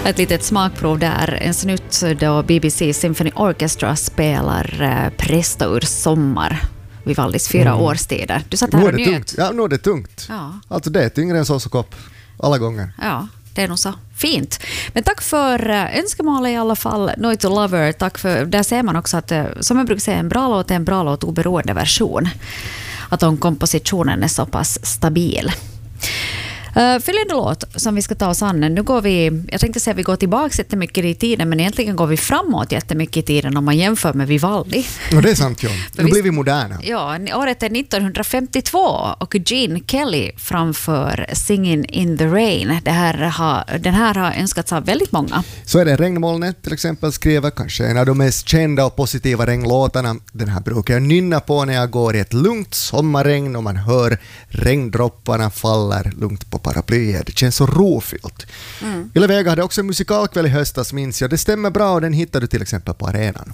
Ett litet smakprov där, en snutt då BBC Symphony Orchestra spelar Presta ur sommar. Vivaldis 4 årstider. Du satt här och njöt. Ja, nu är det tungt. Ja. Alltså det är tyngre än såskopp alla gånger. Ja, det är nog så fint. Men tack för önskemålet i alla fall. Noi to Lover, tack för, där ser man också att, som jag brukar säga, en bra låt är en bra låt oberoende version. Att om kompositionen är så pass stabil. Följande låt som vi ska ta oss an. Nu går vi, jag tänkte säga att vi går tillbaka jättemycket i tiden, men egentligen går vi framåt jättemycket i tiden om man jämför med Vivaldi. Och det är sant, John. Nu blir vi moderna. Ja, året är 1952 och Gene Kelly framför Singin' in the Rain. Den här har önskats av väldigt många. Så är det. Regnmolnet till exempel skriver kanske en av de mest kända och positiva regnlåtarna. Den här brukar jag nynna på när jag går i ett lugnt sommarregn och man hör regndropparna faller lugnt på paraplyer. Det känns så rofyllt. Yle Vega hade också en musikalkväll i höstas, minns jag. Det stämmer bra och den hittar du till exempel på arenan.